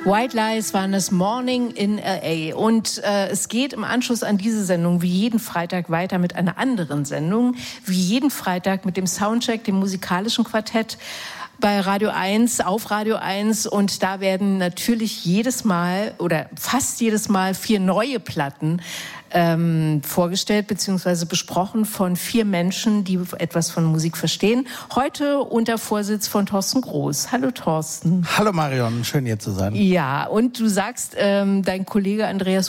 White Lies waren das Morning in L.A. Und es geht im Anschluss an diese Sendung wie jeden Freitag weiter mit einer anderen Sendung. Wie jeden Freitag mit dem Soundcheck, dem musikalischen Quartett bei Radio 1, auf Radio 1. Und da werden natürlich jedes Mal oder fast jedes Mal 4 neue Platten vorgestellt bzw. besprochen von 4 Menschen, die etwas von Musik verstehen. Heute unter Vorsitz von Thorsten Groß. Hallo Thorsten. Hallo Marion, schön hier zu sein. Ja, und du sagst, dein Kollege Andreas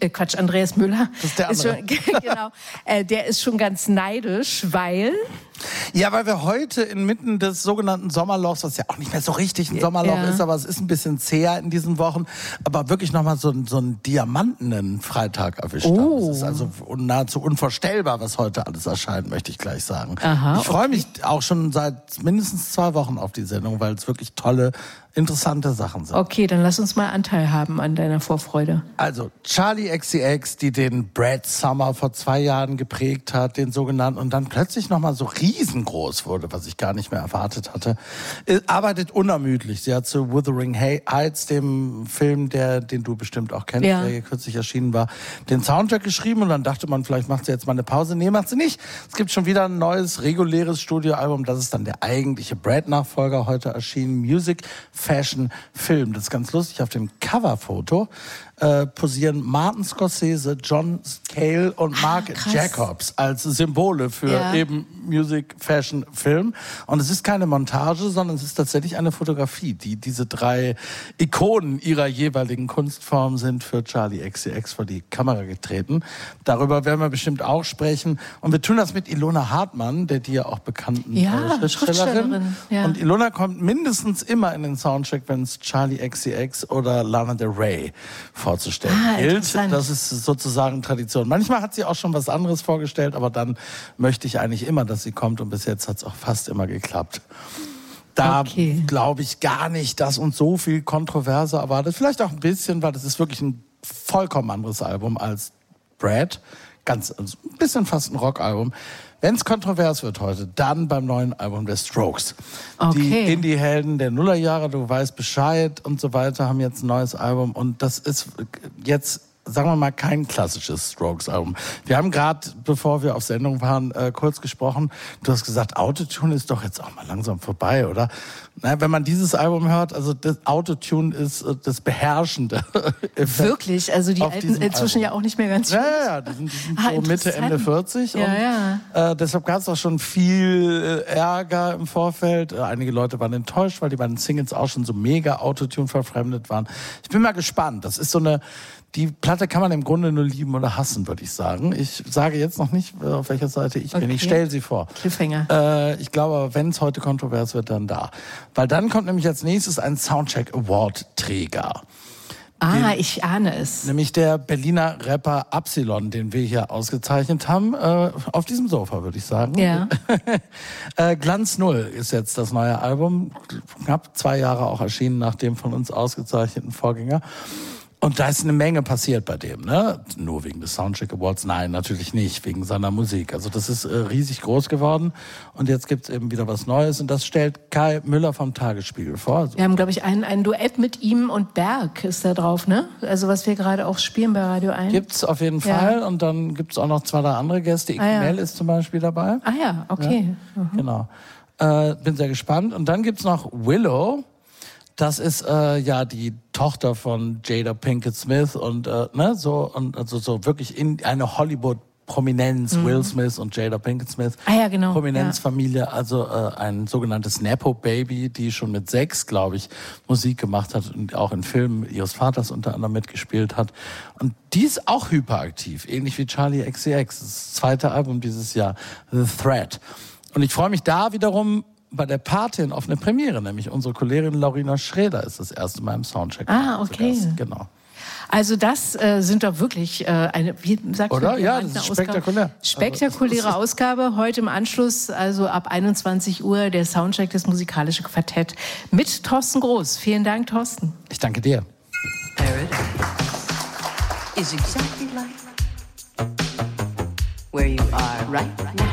Müller. Das ist der andere. Genau, der ist schon ganz neidisch, weil... Ja, weil wir heute inmitten des sogenannten Sommerlochs, was ja auch nicht mehr so richtig ein Sommerloch ist, aber es ist ein bisschen zäher in diesen Wochen, aber wirklich nochmal so einen diamantenen Freitag erwischt haben. Es ist also nahezu unvorstellbar, was heute alles erscheint, möchte ich gleich sagen. Aha, ich freue mich auch schon seit mindestens 2 Wochen auf die Sendung, weil es wirklich tolle, interessante Sachen sind. Okay, dann lass uns mal Anteil haben an deiner Vorfreude. Also Charli XCX, die den Brad Summer vor 2 Jahren geprägt hat, den sogenannten, und dann plötzlich nochmal so riesengroß wurde, was ich gar nicht mehr erwartet hatte, arbeitet unermüdlich. Sie hat zu Wuthering Heights, dem Film, den du bestimmt auch kennst, der hier kürzlich erschienen war, den Soundtrack geschrieben, und dann dachte man, vielleicht macht sie jetzt mal eine Pause. Nee, macht sie nicht. Es gibt schon wieder ein neues, reguläres Studioalbum. Das ist dann der eigentliche Brad-Nachfolger, heute erschienen, Music, Fashion, Film. Das ist ganz lustig. Auf dem Coverfoto posieren Martin Scorsese, John Cale und Marc Jacobs als Symbole für eben Music, Fashion, Film. Und es ist keine Montage, sondern es ist tatsächlich eine Fotografie, die diese 3 Ikonen ihrer jeweiligen Kunstform sind für Charli XCX vor die Kamera getreten. Darüber werden wir bestimmt auch sprechen. Und wir tun das mit Ilona Hartmann, der dir auch bekannten Schriftstellerin. Ja. Und Ilona kommt mindestens immer in den Soundcheck, wenn es Charli XCX oder Lana Del Rey vorzustellen gilt. Das ist sozusagen Tradition. Manchmal hat sie auch schon was anderes vorgestellt, aber dann möchte ich eigentlich immer, dass sie kommt, und bis jetzt hat es auch fast immer geklappt. Da glaube ich gar nicht, dass uns so viel Kontroverse erwartet. Vielleicht auch ein bisschen, weil das ist wirklich ein vollkommen anderes Album als Brad. Also ein bisschen fast ein Rockalbum. Wenn es kontrovers wird heute, dann beim neuen Album der Strokes. Die Indie-Helden der Nullerjahre, du weißt Bescheid und so weiter, haben jetzt ein neues Album. Und das ist jetzt, sagen wir mal, kein klassisches Strokes-Album. Wir haben gerade, bevor wir auf Sendung waren, kurz gesprochen. Du hast gesagt, Autotune ist doch jetzt auch mal langsam vorbei, oder? Na, wenn man dieses Album hört, also das Autotune ist das beherrschende. Wirklich? Also die Alten inzwischen ja auch nicht mehr ganz schön. Ja, die sind so Mitte, Ende 40. Deshalb gab es auch schon viel Ärger im Vorfeld. Einige Leute waren enttäuscht, weil die beiden Singles auch schon so mega Autotune verfremdet waren. Ich bin mal gespannt. Das ist so die Platte kann man im Grunde nur lieben oder hassen, würde ich sagen. Ich sage jetzt noch nicht, auf welcher Seite ich bin. Ich stelle sie vor. Cliffhanger. Ich glaube, wenn es heute kontrovers wird, dann da. Weil dann kommt nämlich als nächstes ein Soundcheck Award-Träger. Ich ahne es. Nämlich der Berliner Rapper Absilon, den wir hier ausgezeichnet haben. Auf diesem Sofa, würde ich sagen. Ja. Glanz Null ist jetzt das neue Album. Knapp 2 Jahre auch erschienen nach dem von uns ausgezeichneten Vorgänger. Und da ist eine Menge passiert bei dem, ne? Nur wegen des Soundcheck Awards? Nein, natürlich nicht, wegen seiner Musik. Also das ist riesig groß geworden. Und jetzt gibt's eben wieder was Neues. Und das stellt Kai Müller vom Tagesspiegel vor. Also wir haben, glaube ich, ein Duett mit ihm und Berg ist da drauf, ne? Also was wir gerade auch spielen bei Radio 1. Gibt's auf jeden Fall. Und dann gibt's auch noch 2, 3 andere Gäste. Mel ist zum Beispiel dabei. Ah ja, okay. Ja, genau. Bin sehr gespannt. Und dann gibt's noch Willow. Das ist die Tochter von Jada Pinkett Smith und so wirklich in eine Hollywood-Prominenz, Will Smith und Jada Pinkett Smith. Genau. Prominenzfamilie, also ein sogenanntes Nepo-Baby, die schon mit 6, glaube ich, Musik gemacht hat und auch in Filmen ihres Vaters unter anderem mitgespielt hat. Und die ist auch hyperaktiv, ähnlich wie Charli XCX. Das 2. Album dieses Jahr, The Threat. Und ich freue mich da wiederum bei der Patin auf eine Premiere, nämlich unsere Kollegin Laurina Schraeder ist das erste Mal im Soundcheck. Okay. Genau. Also das sind doch wirklich eine, wie sagt man? Oder? Ja, das ist spektakulär. Spektakuläre Ausgabe. Heute im Anschluss, also ab 21 Uhr, der Soundcheck, das musikalische Quartett mit Thorsten Groß. Vielen Dank, Thorsten. Ich danke dir. Paradise is exactly like where you are right now.